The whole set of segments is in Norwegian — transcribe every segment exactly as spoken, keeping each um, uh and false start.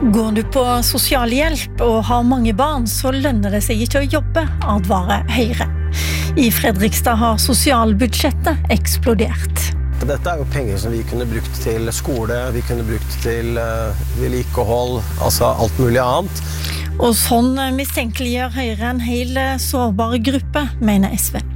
Går du på sosialhjelp og har mange barn, så lønner det seg ikke å jobbe, advarer Høyre. I Fredrikstad har sosialbudsjettet eksplodert. Dette er jo penger som vi kunne brukt til skole, vi kunne brukt til uh, vedlikehold, altså alt mulig annet. Og sånn mistenkeliggjør Høyre en hel sårbar gruppe, mener S V.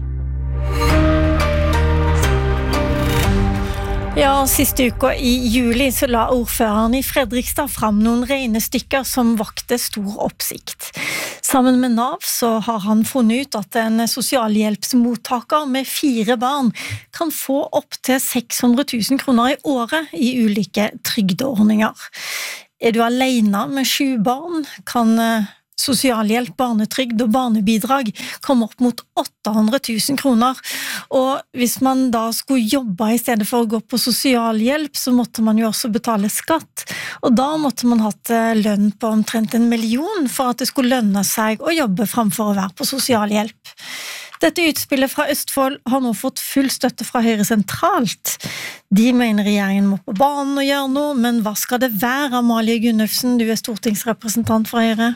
Ja, siste uka i juli så la ordføreren i Fredrikstad fram noen regnestykker som vakte stor oppsikt. Sammen med Nav så har han funnet ut at en sosialhjelpsmottaker med fire barn kan få opp til seks hundre tusen kroner i året i ulike trygdeordninger. Er du alene med sju barn, kan sosialhjelp, barnetrygd og barnebidrag komme opp mot åtte hundre tusen kroner. Og hvis man da skulle jobbe i stedet for å gå på sosialhjelp, så måtte man jo også betale skatt. Og da måtte man hatt lønn på omtrent en million for at det skulle lønne seg å jobbe framfor å være på sosialhjelp. Dette utspillet fra Østfold har nå fått full støtte fra Høyre sentralt. De mener regjeringen må på banen og gjøre noe, men hva skal det være, Amalie Gunnufsen? Du er stortingsrepresentant fra Høyre.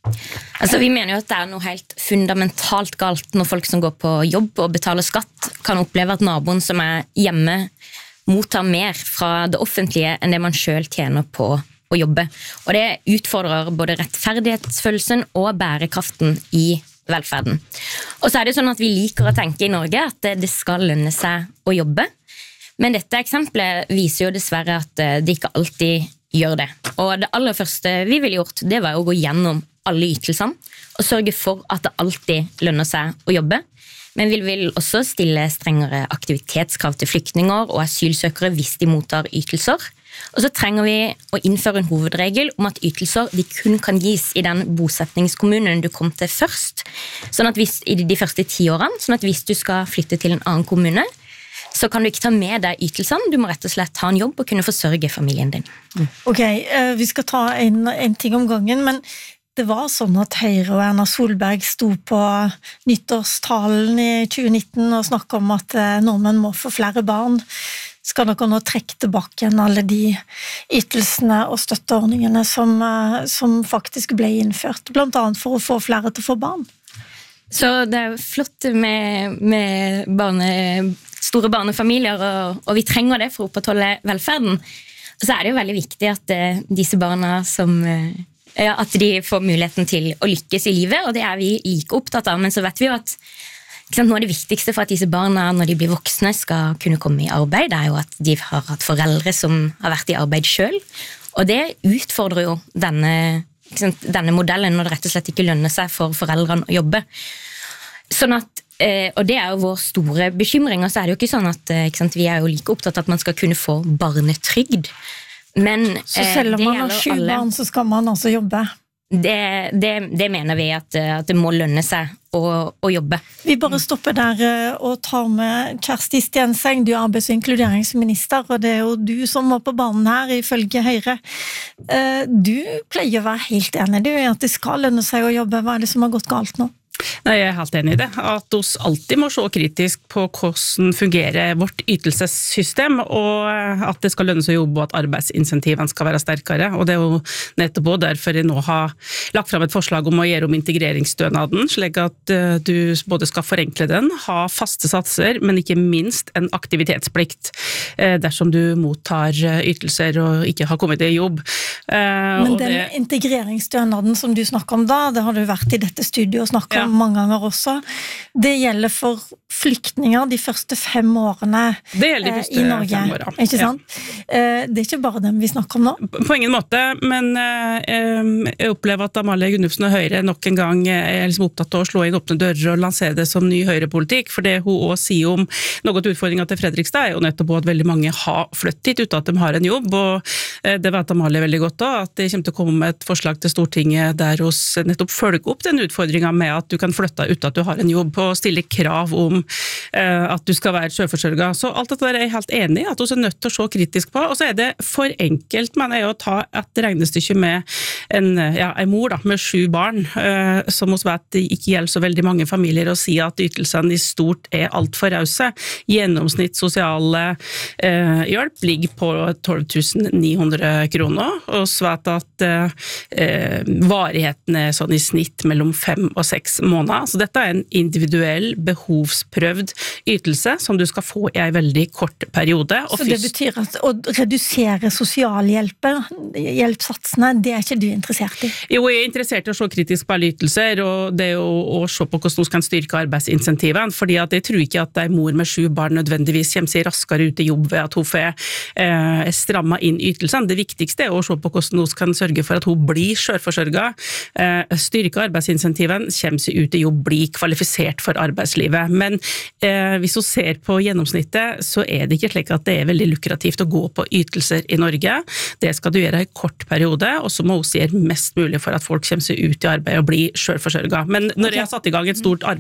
Altså, vi mener jo at det er noe helt fundamentalt galt når folk som går på jobb og betaler skatt kan oppleve at naboen som er hjemme mottar mer fra det offentlige enn det man selv tjener på å jobbe. Og det utfordrer både rettferdighetsfølelsen og bærekraften i velferden. Og så er det sånn at vi liker å tenke i Norge at det skal lønne seg å jobbe, men dette eksempelet viser jo dessverre at det ikke alltid gjør det. Og det aller første vi ville gjort, det var å gå gjennom alle ytelsene og sørge for at det alltid lønner seg å jobbe. Men vi vil også stille strengere aktivitetskrav til flyktninger og asylsøkere hvis de mottar ytelser. Og så trenger vi å innføre en hovedregel om at ytelser de kun kan gis i den bosetningskommunen du kom til først, sånn at hvis, i de første ti årene, sånn at hvis du skal flytte til en annen kommune, så kan du ikke ta med deg ytelsene, du må rett og slett ha en jobb og kunne forsørge familien din. Mm. Ok, vi skal ta en, en ting om gangen, men det var sånn at Høyre og Erna Solberg sto på nyttårstalen i tjue nitten og snakket om at nordmenn må få flere barn. Skal dere nå trekke tilbake igjen alle de ytelsene og støtteordningene som, som faktisk ble innført, blant annet for å få flere til å få barn? Så det er flott med, med barne, store barnefamilier, og, og vi trenger det for å opprettholde velferden. Og så er det jo veldig viktig at uh, disse barna som... Uh, at de får muligheten til å lykkes i livet, og det er vi like opptatt av. Men så vet vi jo at sant, noe av det viktigste for at disse barna, når de blir voksne, skal kunne komme i arbeid, det er jo at de har hatt foreldre som har vært i arbeid selv. Og det utfordrer jo denne, sant, denne modellen når det rett og slett ikke lønner seg for foreldrene å jobbe. Sånn at, og det er jo vår store bekymring, og så er det jo ikke sånn at ikke sant, vi er jo like opptatt av at man skal kunne få barnetrygd. Men, så selv om man har sju barn, så skal man altså jobbe? Det, det, det mener vi at, at det må lønne seg å, å jobbe. Vi bare stopper der og tar med Kjersti Stenseng, du er arbeids- og inkluderingsminister, og det er jo du som må på banen her, ifølge Høyre. Du pleier å være helt enig du, i at det skal lønne seg å jobbe. Hva er det som har gått galt nå? Nei, jeg er helt enig i det, at oss alltid må se kritisk på hvordan fungerer vårt ytelsessystem, og at det skal lønne seg å jobbe, og at arbeidsinsentivene skal være sterkere. Og det er jo nettopp derfor jeg nå har lagt frem et forslag om å gjøre om integreringsstønaden, slik at du både skal forenkle den, ha faste satser, men ikke minst en aktivitetsplikt dersom du mottar ytelser og ikke har kommet i jobb. Men den det... integreringsstønaden som du snakker om da, det har du vært i dette studioet og snakket om, ja. Mange ganger også. Det gjelder for flyktninger de første fem årene det gjelder de første i Norge, fem år, ja. Ikke sant? Ja. Det er ikke bare dem vi snakker om nå. På ingen måte, men jeg opplever at Amalie Gunnufsen og Høyre nok en gang er liksom opptatt av å slå inn åpne dører og lansere det som ny Høyre-politikk, for det hun også sier om noen utfordringer til Fredrikstad er jo nettopp at veldig mange har flyttet hit uten at de har en jobb, og det vet Amalie veldig godt da, at det kommer til å komme med et forslag til Stortinget der hos nettopp følger opp den utfordringen med at du du kan flytte ut at du har en jobb, og stille krav om uh, at du skal være selvforsørget. Så alt dette er jeg helt enig i, at du er nødt til å se kritisk på, og så er det for enkelt, mener jeg, å ta et regnestykke med en, ja, en mor da, med sju barn, uh, som hos vet det ikke gjelder så veldig mange familier, og si at ytelsene i stort er alt for rause. Gjennomsnitt sosiale uh, hjelp ligger på tolv tusen ni hundre kroner, og så vet at uh, varigheten er sånn i snitt mellom fem og seks måneder. Så dette er en individuell, behovsprøvd ytelse som du skal få i en veldig kort periode. Og så det betyr at å redusere sosialhjelpsatsene, det er ikke du interessert i? Jo, jeg er interessert i å se kritisk på alle ytelser, og det er å, å se på hvordan vi kan styrke arbeidsinsentiven, fordi at jeg tror ikke at en mor med sju barn nødvendigvis kommer seg raskere ut i jobb ved at hun får eh, strammet inn ytelsene. Det viktigste er å se på hvordan vi kan sørge for at hun blir selvforsørget, eh, styrke arbeidsinsentiven, kommer seg ut i jobb, blir kvalifisert for arbeidslivet. Men eh, hvis vi ser på gjennomsnittet, så er det ikke slik at det er veldig lukrativt å gå på ytelser i Norge. Det skal du gjøre i kort periode, og så må vi gjøre mest mulig for at folk kommer seg ut i arbeid og blir selvforsørget. Men når jeg har satt i gang et stort arbeid,